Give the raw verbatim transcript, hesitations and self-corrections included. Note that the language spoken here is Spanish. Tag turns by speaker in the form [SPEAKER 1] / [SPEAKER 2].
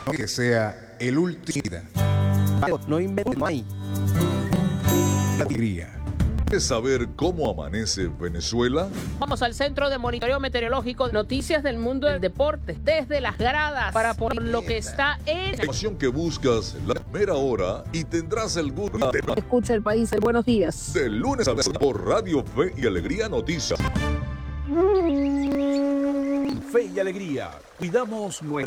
[SPEAKER 1] que sea el último.
[SPEAKER 2] No inventes, no hay.
[SPEAKER 1] La alegría.
[SPEAKER 3] ¿Quieres saber cómo amanece Venezuela?
[SPEAKER 4] Vamos al Centro de Monitoreo Meteorológico, noticias del mundo del deporte, desde las gradas, para por lo que está en...
[SPEAKER 3] La información que buscas la primera hora y tendrás el gusto de...
[SPEAKER 4] Escucha el país, buenos días.
[SPEAKER 3] De lunes a viernes por Radio Fe y Alegría Noticias.
[SPEAKER 5] Fe y Alegría, cuidamos nuestra...